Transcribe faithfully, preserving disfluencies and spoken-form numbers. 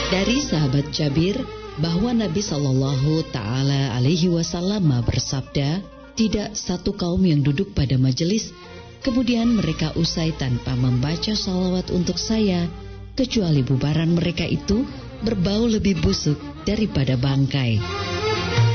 Dari sahabat Jabir bahwa Nabi Shallallahu Taala Alaihi Wasallam bersabda, tidak satu kaum yang duduk pada majelis kemudian mereka usai tanpa membaca salawat untuk saya, kecuali bubaran mereka itu berbau lebih busuk daripada bangkai.